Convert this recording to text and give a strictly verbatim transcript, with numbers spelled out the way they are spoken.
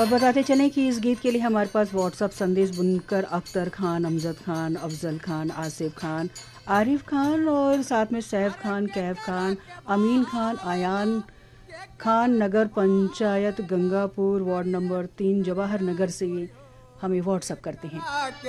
और बताते चलें कि इस गीत के लिए हमारे पास व्हाट्सएप संदेश बुनकर अख्तर खान, अमजद खान, अफजल खान, आसिफ खान, आरिफ खान और साथ में सैफ खान, कैफ खान, अमीन खान, आयान खान, नगर पंचायत गंगापुर, वार्ड नंबर तीन, जवाहर नगर से हमें व्हाट्सएप करते हैं।